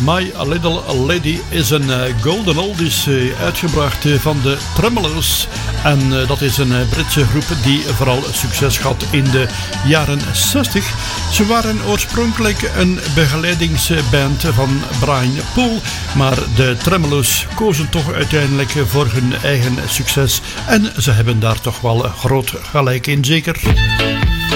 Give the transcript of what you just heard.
My Little Lady is een golden oldies uitgebracht van de Tremolo's. En dat is een Britse groep die vooral succes had in de jaren 60. Ze waren oorspronkelijk een begeleidingsband van Brian Poole. Maar de Tremolo's kozen toch uiteindelijk voor hun eigen succes. En ze hebben daar toch wel groot gelijk in, zeker.